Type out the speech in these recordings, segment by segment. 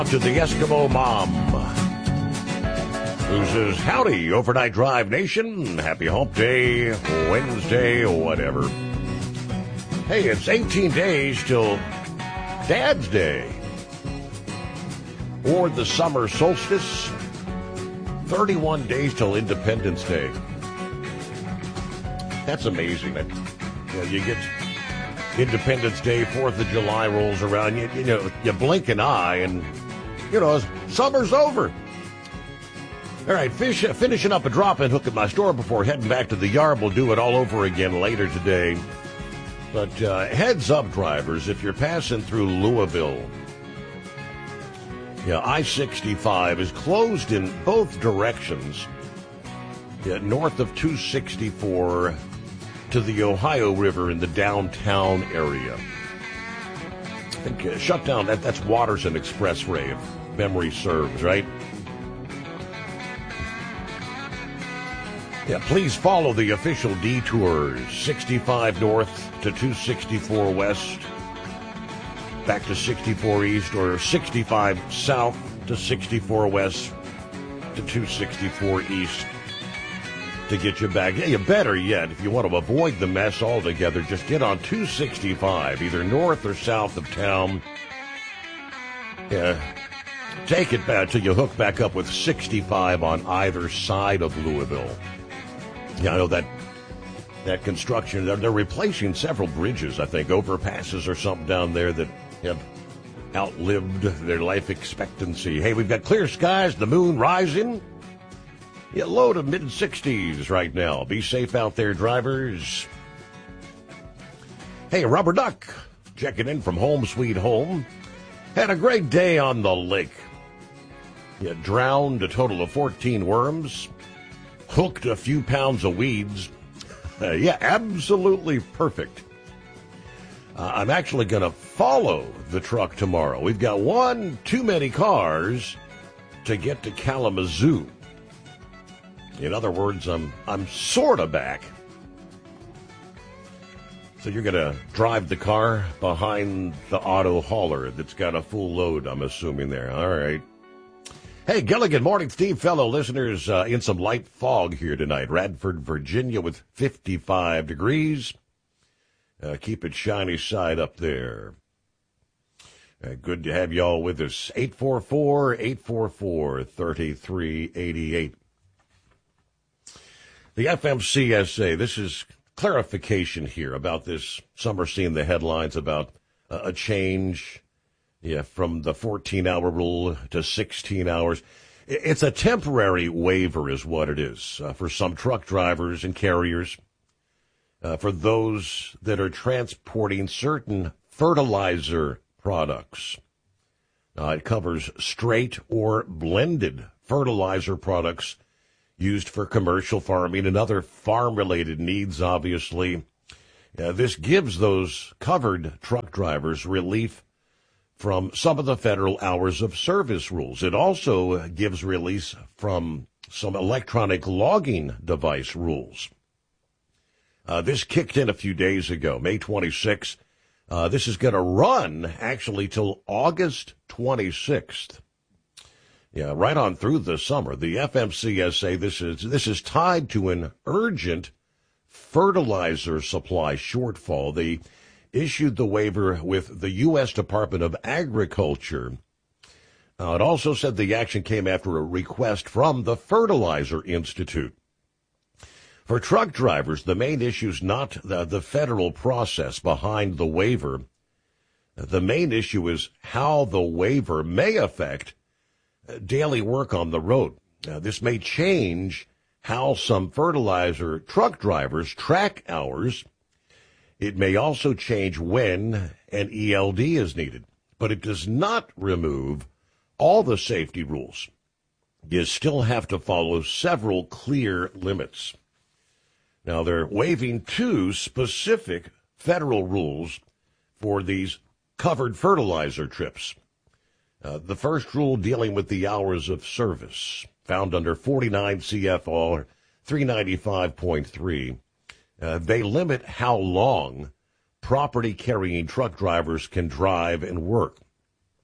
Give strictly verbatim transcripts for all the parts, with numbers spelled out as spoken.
To the Eskimo Mom, who says, howdy, Overnight Drive Nation. Happy Hump Day, Wednesday, whatever. Hey, it's eighteen days till Dad's Day. Or the summer solstice. thirty-one days till Independence Day. That's amazing. That, you know, you get Independence Day, fourth of July rolls around. You, you know, you blink an eye and, you know, summer's over. All right, fish, uh, finishing up a drop-in hook at my store before heading back to the yard. We'll do it all over again later today. But uh, heads up, drivers, if you're passing through Louisville, yeah, I sixty-five is closed in both directions. Yeah, north of two sixty-four to the Ohio River in the downtown area. I think uh, shut down, that, that's Watterson Expressway, if memory serves, right? Yeah, please follow the official detours, sixty-five north to two sixty-four west, back to sixty-four east, or sixty-five south to sixty-four west to two sixty-four east to get you back. Yeah, better yet, if you want to avoid the mess altogether, just get on two sixty-five, either north or south of town. Yeah, take it back till you hook back up with sixty-five on either side of Louisville. Yeah, I know that that construction, they're, they're replacing several bridges, I think, overpasses or something down there that have outlived their life expectancy. Hey, we've got clear skies, the moon rising. Yeah, low to mid-sixties right now. Be safe out there, drivers. Hey, Rubber Duck, checking in from home sweet home. Had a great day on the lake. Yeah, drowned a total of fourteen worms. Hooked a few pounds of weeds. Uh, yeah, absolutely perfect. Uh, I'm actually going to follow the truck tomorrow. We've got one too many cars to get to Kalamazoo. In other words, I'm I'm sort of back. So you're going to drive the car behind the auto hauler that's got a full load, I'm assuming there. All right. Hey, Gilligan, morning, Steve, fellow listeners, uh, in some light fog here tonight. Radford, Virginia with fifty-five degrees. Uh, keep it shiny side up there. Uh, good to have y'all with us. eight four four, eight four four, three three eight eight. The F M C S A, this is clarification here about this. Some are seeing the headlines about uh, a change. Yeah, from the fourteen-hour rule to sixteen hours. It's a temporary waiver is what it is uh, for some truck drivers and carriers, uh, for those that are transporting certain fertilizer products. Uh, it covers straight or blended fertilizer products used for commercial farming and other farm-related needs, obviously. Uh, this gives those covered truck drivers relief from some of the federal hours of service rules. It also gives release from some electronic logging device rules. Uh, this kicked in a few days ago, May twenty-sixth. Uh, this is going to run, actually, till August twenty-sixth. Yeah, right on through the summer. The F M C S A, this is, this is tied to an urgent fertilizer supply shortfall. They issued the waiver with the U S Department of Agriculture. Uh, it also said the action came after a request from the Fertilizer Institute. For truck drivers, the main issue is not the, the federal process behind the waiver. The main issue is how the waiver may affect daily work on the road. Uh, this may change how some fertilizer truck drivers track hours. It may also change when an E L D is needed, but it does not remove all the safety rules. You still have to follow several clear limits. Now, they're waiving two specific federal rules for these covered fertilizer trips. Uh, the first rule dealing with the hours of service, found under forty-nine C F R three ninety-five point three. Uh, they limit how long property-carrying truck drivers can drive and work.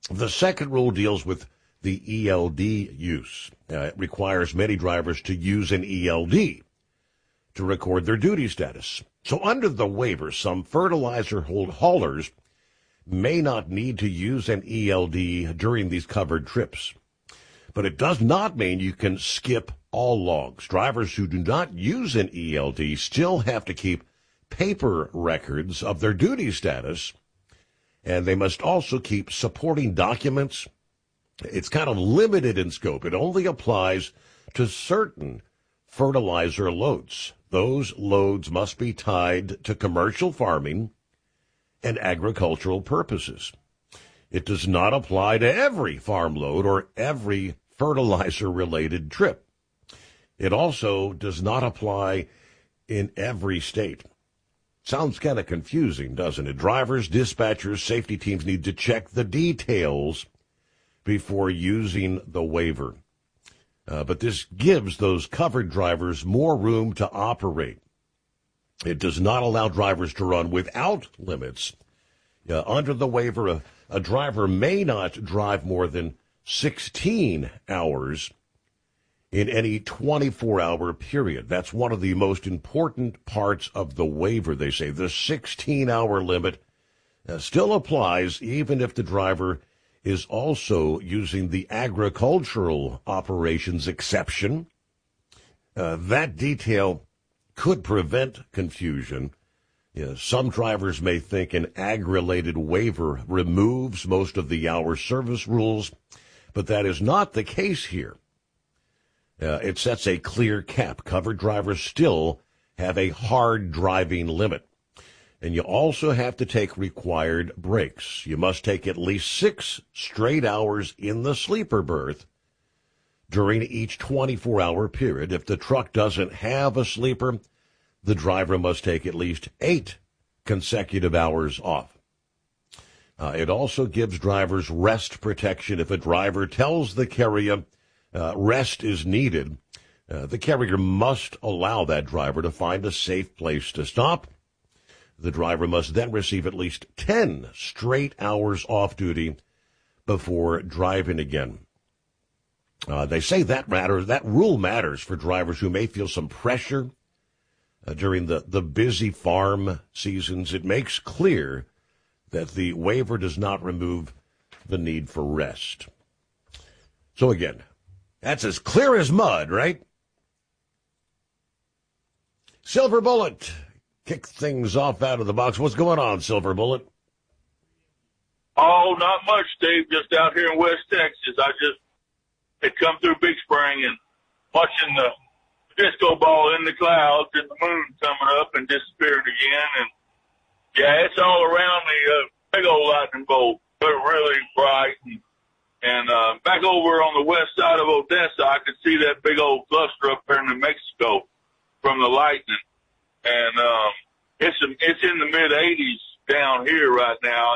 The second rule deals with the E L D use. Uh, it requires many drivers to use an E L D to record their duty status. So under the waiver, some fertilizer haulers may not need to use an E L D during these covered trips. But it does not mean you can skip all logs. Drivers who do not use an E L D still have to keep paper records of their duty status, and they must also keep supporting documents. It's kind of limited in scope. It only applies to certain fertilizer loads. Those loads must be tied to commercial farming and agricultural purposes. It does not apply to every farm load or every fertilizer-related trip. It also does not apply in every state. Sounds kind of confusing, doesn't it? Drivers, dispatchers, safety teams need to check the details before using the waiver. Uh, but this gives those covered drivers more room to operate. It does not allow drivers to run without limits. Uh, under the waiver, a, a driver may not drive more than sixteen hours in any twenty-four hour period. That's one of the most important parts of the waiver, they say. The sixteen hour limit uh, still applies even if the driver is also using the agricultural operations exception. Uh, that detail could prevent confusion. Yeah, some drivers may think an ag-related waiver removes most of the hour service rules, but that is not the case here. Uh, it sets a clear cap. Covered drivers still have a hard driving limit. And you also have to take required breaks. You must take at least six straight hours in the sleeper berth during each twenty-four hour period. If the truck doesn't have a sleeper, the driver must take at least eight consecutive hours off. Uh, it also gives drivers rest protection. If a driver tells the carrier uh, rest is needed, uh, the carrier must allow that driver to find a safe place to stop. The driver must then receive at least ten straight hours off duty before driving again. Uh, they say that matters. That rule matters for drivers who may feel some pressure uh, during the, the busy farm seasons. It makes clear that the waiver does not remove the need for rest. So again, that's as clear as mud, right? Silver Bullet. Kick things off out of the box. What's going on, Silver Bullet? Oh, not much, Steve. Just out here in West Texas. I just had come through Big Spring and watching the disco ball in the clouds and the moon coming up and disappearing again. And, yeah, it's all around the uh, big old lightning bolt. They're really bright. And, and uh, back over on the west side of Odessa, I could see that big old cluster up there in New Mexico from the lightning. And um, it's it's in the mid eighties down here right now.